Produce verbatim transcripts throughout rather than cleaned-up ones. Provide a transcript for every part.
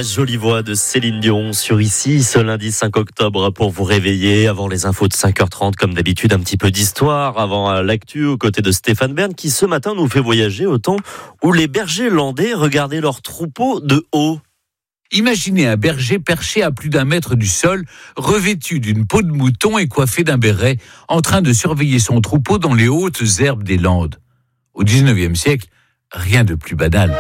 La jolie voix de Céline Dion sur Ici, ce lundi cinq octobre pour vous réveiller avant les infos de cinq heures trente. Comme d'habitude, un petit peu d'histoire avant l'actu aux côtés de Stéphane Bern qui ce matin nous fait voyager au temps où les bergers landais regardaient leurs troupeaux de haut. Imaginez un berger perché à plus d'un mètre du sol, revêtu d'une peau de mouton et coiffé d'un béret, en train de surveiller son troupeau dans les hautes herbes des Landes. Au dix-neuvième siècle, rien de plus banal.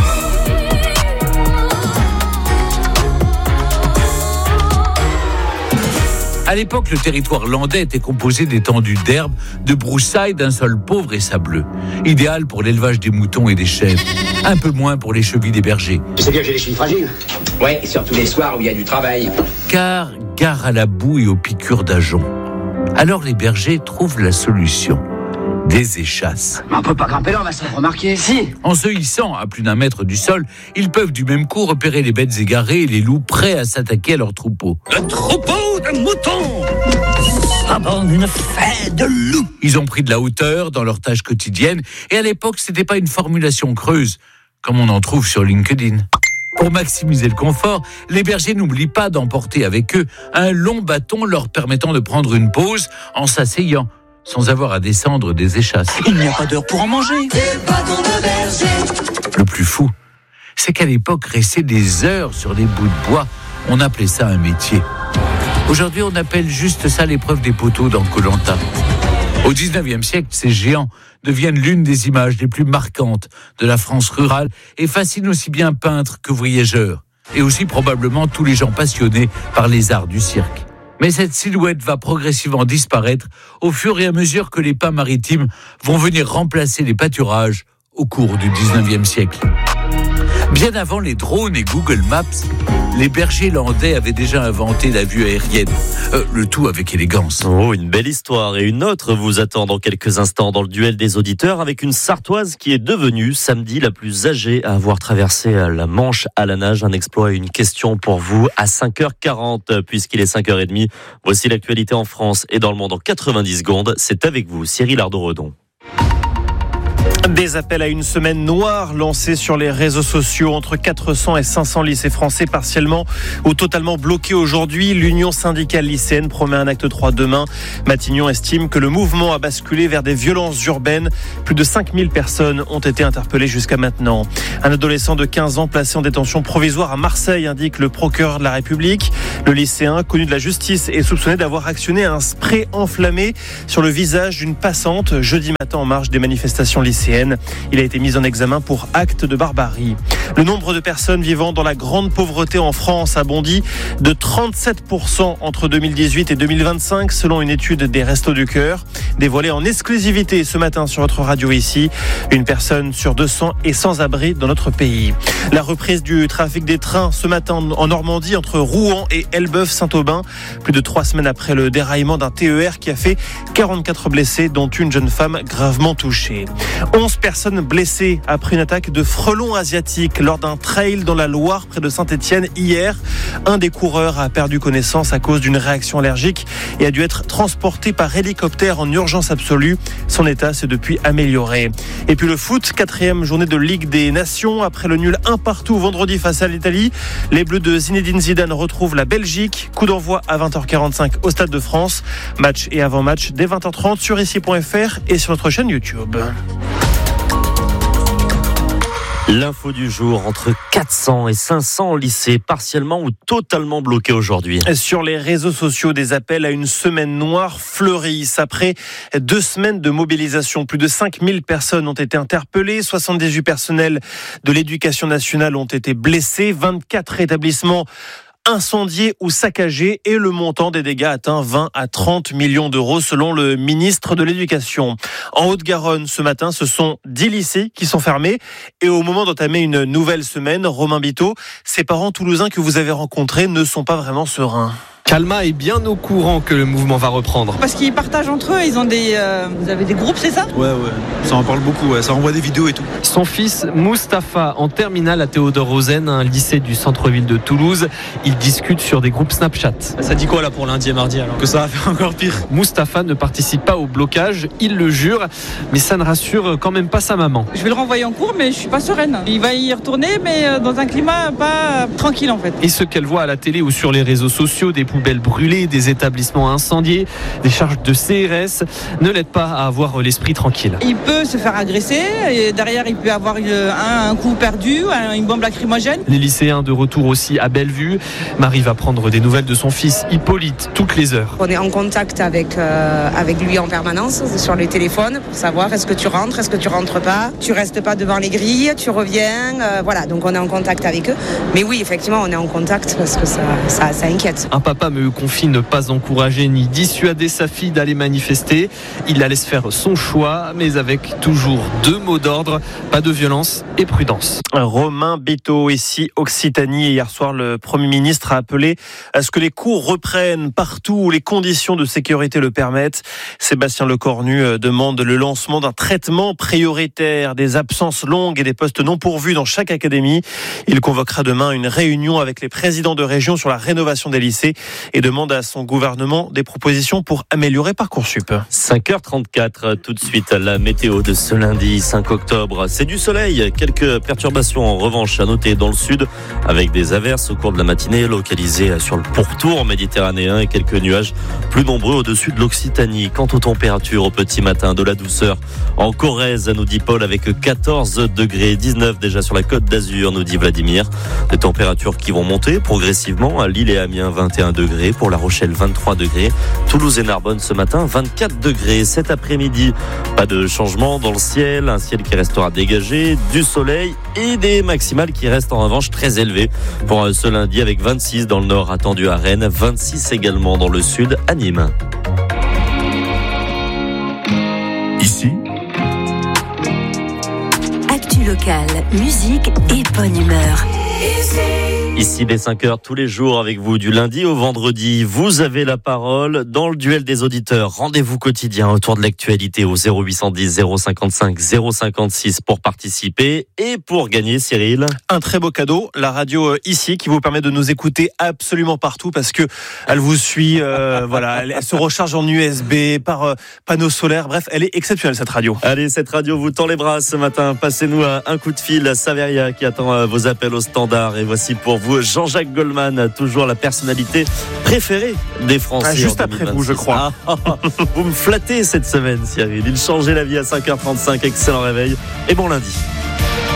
À l'époque, le territoire landais était composé d'étendues d'herbes, de broussailles, d'un sol pauvre et sableux. Idéal pour l'élevage des moutons et des chèvres. Un peu moins pour les chevilles des bergers. Tu sais bien que j'ai les chevilles fragiles. Ouais, et surtout les soirs où il y a du travail. Car gare à la boue et aux piqûres d'ajoncs. Alors les bergers trouvent la solution. Des échasses. Mais on peut pas grimper là, on va se remarquer. Si. En se hissant à plus d'un mètre du sol, ils peuvent du même coup repérer les bêtes égarées et les loups prêts à s'attaquer à leur troupeau. Le troupeau de moutons avant une fête de loups. Ils ont pris de la hauteur dans leur tâche quotidienne et à l'époque, c'était pas une formulation creuse, comme on en trouve sur LinkedIn. Pour maximiser le confort, les bergers n'oublient pas d'emporter avec eux un long bâton leur permettant de prendre une pause en s'asseyant, sans avoir à descendre des échasses. Il n'y a pas d'heure pour en manger. Le plus fou, c'est qu'à l'époque, rester des heures sur des bouts de bois, on appelait ça un métier. Aujourd'hui, on appelle juste ça l'épreuve des poteaux dans Koh-Lanta. Au dix-neuvième siècle, ces géants deviennent l'une des images les plus marquantes de la France rurale et fascinent aussi bien peintres que voyageurs, et aussi probablement tous les gens passionnés par les arts du cirque. Mais cette silhouette va progressivement disparaître au fur et à mesure que les pas maritimes vont venir remplacer les pâturages au cours du dix-neuvième siècle. Bien avant les drones et Google Maps, les bergers landais avaient déjà inventé la vue aérienne. Euh, le tout avec élégance. Oh, une belle histoire. Et une autre vous attend dans quelques instants dans le duel des auditeurs avec une Sartoise qui est devenue samedi la plus âgée à avoir traversé la Manche à la nage. Un exploit et une question pour vous à cinq heures quarante puisqu'il est cinq heures trente. Voici l'actualité en France et dans le monde en quatre-vingt-dix secondes. C'est avec vous, Cyril Ardo-Redon. Des appels à une semaine noire lancés sur les réseaux sociaux. Entre quatre cents et cinq cents lycées français partiellement ou totalement bloqués aujourd'hui. L'Union syndicale lycéenne promet un acte trois demain. Matignon estime que le mouvement a basculé vers des violences urbaines. Plus de cinq mille personnes ont été interpellées jusqu'à maintenant. Un adolescent de quinze ans placé en détention provisoire à Marseille, indique le procureur de la République. Le lycéen, connu de la justice, est soupçonné d'avoir actionné un spray enflammé sur le visage d'une passante jeudi matin en marge des manifestations lycéennes. Il a été mis en examen pour acte de barbarie. Le nombre de personnes vivant dans la grande pauvreté en France a bondi de trente-sept pour cent entre deux mille dix-huit et deux mille vingt-cinq, selon une étude des Restos du Cœur, dévoilée en exclusivité ce matin sur votre radio ici. Une personne sur deux cents est sans abri dans notre pays. La reprise du trafic des trains ce matin en Normandie entre Rouen et Elbeuf-Saint-Aubin, plus de trois semaines après le déraillement d'un T E R qui a fait quarante-quatre blessés, dont une jeune femme gravement touchée. onze personnes blessées après une attaque de frelons asiatiques lors d'un trail dans la Loire près de Saint-Étienne hier. Un des coureurs a perdu connaissance à cause d'une réaction allergique et a dû être transporté par hélicoptère en urgence absolue. Son état s'est depuis amélioré. Et puis le foot, quatrième journée de Ligue des Nations. Après le nul un partout vendredi face à l'Italie, les Bleus de Zinedine Zidane retrouvent la Belgique. Coup d'envoi à vingt heures quarante-cinq au Stade de France. Match et avant-match dès vingt heures trente sur ici point f r et sur notre chaîne YouTube. L'info du jour, entre quatre cents et cinq cents lycées partiellement ou totalement bloqués aujourd'hui. Sur les réseaux sociaux, des appels à une semaine noire fleurissent. Après deux semaines de mobilisation, plus de cinq mille personnes ont été interpellées, soixante-dix-huit personnels de l'éducation nationale ont été blessés, vingt-quatre établissements incendiés ou saccagés et le montant des dégâts atteint vingt à trente millions d'euros selon le ministre de l'Éducation. En Haute-Garonne, ce matin, ce sont dix lycées qui sont fermés et au moment d'entamer une nouvelle semaine, Romain Biteau, ces parents toulousains que vous avez rencontrés ne sont pas vraiment sereins. Calma est bien au courant que le mouvement va reprendre. Parce qu'ils partagent entre eux, ils ont des, euh, vous avez des groupes, c'est ça ? Ouais, ouais, ça en parle beaucoup, ouais. Ça envoie des vidéos et tout. Son fils Mustapha, en terminale à Théodore Rosen, un lycée du centre-ville de Toulouse, il discute sur des groupes Snapchat. Ça dit quoi là pour lundi et mardi alors ? Que ça va faire encore pire. Mustapha ne participe pas au blocage, il le jure, mais ça ne rassure quand même pas sa maman. Je vais le renvoyer en cours, mais je suis pas sereine. Il va y retourner, mais dans un climat pas tranquille en fait. Et ce qu'elle voit à la télé ou sur les réseaux sociaux, des poubelles brûlées, des établissements incendiés, des charges de C R S, ne l'aide pas à avoir l'esprit tranquille. Il peut se faire agresser, et derrière il peut avoir un, un coup perdu, une bombe lacrymogène. Les lycéens de retour aussi à Bellevue. Marie va prendre des nouvelles de son fils Hippolyte toutes les heures. On est en contact avec, euh, avec lui en permanence sur les téléphones pour savoir est-ce que tu rentres, est-ce que tu rentres pas, tu restes pas devant les grilles, tu reviens, euh, voilà, donc on est en contact avec eux. Mais oui, effectivement, on est en contact parce que ça, ça, ça inquiète. Un papa me confie ne pas encourager ni dissuader sa fille d'aller manifester. Il la laisse faire son choix, mais avec toujours deux mots d'ordre, pas de violence et prudence. Romain Béteau, ici Occitanie. Hier soir, le Premier ministre a appelé à ce que les cours reprennent partout où les conditions de sécurité le permettent. Sébastien Lecornu demande le lancement d'un traitement prioritaire des absences longues et des postes non pourvus dans chaque académie. Il convoquera demain une réunion avec les présidents de région sur la rénovation des lycées et demande à son gouvernement des propositions pour améliorer Parcoursup. cinq heures trente-quatre, tout de suite la météo de ce lundi cinq octobre. C'est du soleil, quelques perturbations en revanche à noter dans le sud avec des averses au cours de la matinée localisées sur le pourtour méditerranéen et quelques nuages plus nombreux au-dessus de l'Occitanie. Quant aux températures au petit matin, de la douceur en Corrèze, nous dit Paul, avec quatorze degrés, dix-neuf déjà sur la Côte d'Azur, nous dit Vladimir. Des températures qui vont monter progressivement à Lille et Amiens, vingt et un degrés, pour La Rochelle vingt-trois degrés, Toulouse et Narbonne ce matin vingt-quatre degrés. Cet après-midi, pas de changement dans le ciel, un ciel qui restera dégagé, du soleil et des maximales qui restent en revanche très élevées pour ce lundi, avec vingt-six dans le nord attendu à Rennes, vingt-six également dans le sud à Nîmes. Ici, actu local, musique et bonne humeur. Ici, dès cinq heures, tous les jours avec vous, du lundi au vendredi. Vous avez la parole dans le duel des auditeurs. Rendez-vous quotidien autour de l'actualité au zéro huit cent dix, zéro cinquante-cinq, zéro cinquante-six pour participer et pour gagner, Cyril. Un très beau cadeau, la radio ici, qui vous permet de nous écouter absolument partout parce que elle vous suit, euh, voilà, elle se recharge en U S B, par euh, panneau solaire. Bref, elle est exceptionnelle, cette radio. Allez, cette radio vous tend les bras ce matin. Passez-nous un, un coup de fil à Saveria qui attend euh, vos appels au standard. Et voici pour vous Jean-Jacques Goldman, toujours la personnalité préférée des Français. Ah, juste après vous, je crois. Ah, vous me flattez cette semaine, Cyril. Il changeait la vie à cinq heures trente-cinq. Excellent réveil et bon lundi.